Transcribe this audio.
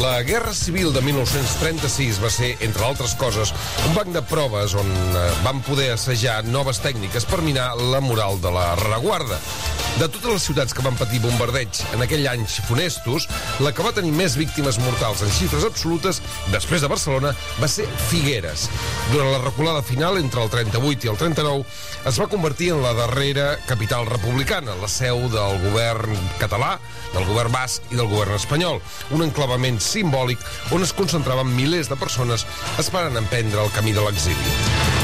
La Guerra Civil de 1936 va ser, entre altres coses, un banc de proves on van poder assajar noves tècniques per minar la moral de la rereguarda. De totes les ciutats que van patir bombardeig en aquell anys funestos, la que va tenir més víctimes mortals en xifres absolutes, després de Barcelona, va ser Figueres. Durant la reculada final, entre el 38 i el 39, es va convertir en la darrera capital republicana, la seu del govern català, del govern basc i del govern espanyol, un enclavament simbòlic on es concentraven milers de persones esperant emprendre el camí de l'exili.